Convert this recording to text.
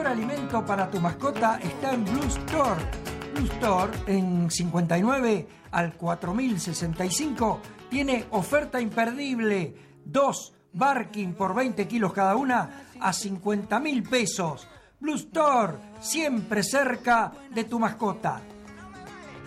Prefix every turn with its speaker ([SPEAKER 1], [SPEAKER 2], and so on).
[SPEAKER 1] mejor alimento para tu mascota está en Blue Store. Blue Store, en 59 al 4065, tiene oferta imperdible. 2 Barking por 20 kilos cada una a 50.000 pesos. Blue Store, siempre cerca de tu mascota.